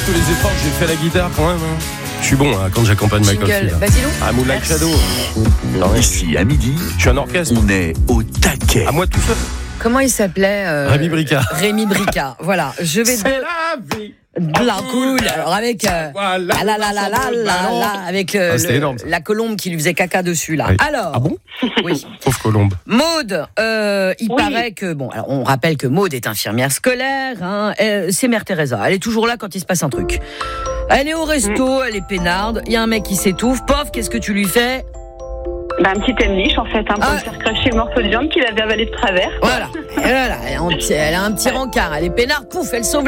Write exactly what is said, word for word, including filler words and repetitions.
tous les efforts que j'ai fait à la guitare quand même. Hein. Je suis bon hein, quand j'accompagne Michael Field. Basilou. Ah, Moonlight Shadow. Ici, à midi, Je suis un orchestre. on est au taquet. À moi tout seul. Comment il s'appelait euh, Rémi Bricard. Rémi Bricard. Voilà. Je vais C'est de... la vie. de la cool. Alors avec euh, Voilà. ah là là là là là là avec euh, Ah, c'était le- énorme, ça. la colombe qui lui faisait caca dessus là. Oui. Alors. Ah bon? Oui. Pauvre colombe. Maude, euh, il Oui. paraît que bon, alors on rappelle que Maude est infirmière scolaire. Hein, euh, c'est Mère Teresa. Elle est toujours là quand il se passe un truc. Elle est au resto, elle est peinarde. Il y a un mec qui s'étouffe. Pof, qu'est-ce que tu lui fais? Bah, un petit Emlich, en fait, hein, pour Ah. me faire cracher le morceau de viande qu'il avait avalé de travers. Voilà. Et voilà. Elle a un petit, elle a un petit rencard. Elle est peinarde. Pouf, elle sauve.